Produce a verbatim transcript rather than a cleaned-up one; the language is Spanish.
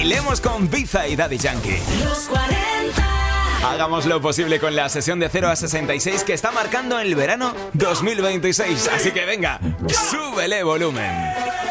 Bailemos con Biza y Daddy Yankee. Los cuarenta. Hagamos lo posible con la sesión de cero a sesenta y seis que está marcando el verano dos mil veintiséis. Así que venga, súbele volumen.